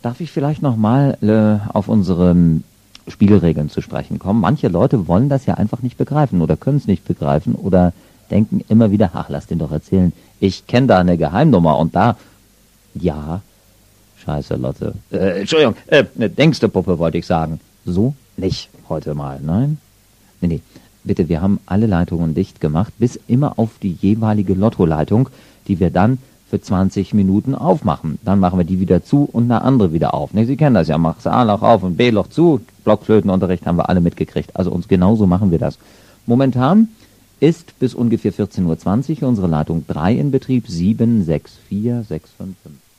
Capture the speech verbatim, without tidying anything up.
Darf ich vielleicht nochmal äh, auf unsere Spielregeln zu sprechen kommen? Manche Leute wollen das ja einfach nicht begreifen oder können es nicht begreifen oder denken immer wieder, ach, lass den doch erzählen, ich kenne da eine Geheimnummer und da, ja, scheiße, Lotte, äh, Entschuldigung, äh, eine Denkste-Puppe wollte ich sagen. So nicht heute mal, nein? Nee, nee, bitte, wir haben alle Leitungen dicht gemacht, bis immer auf die jeweilige Lottoleitung, die wir dann für zwanzig Minuten aufmachen. Dann machen wir die wieder zu und eine andere wieder auf. Ne, Sie kennen das ja, machst A-Loch auf und B-Loch zu. Blockflötenunterricht haben wir alle mitgekriegt. Also uns genauso machen wir das. Momentan ist bis ungefähr vierzehn Uhr zwanzig unsere Leitung drei in Betrieb, sieben sechs vier sechs fünf fünf.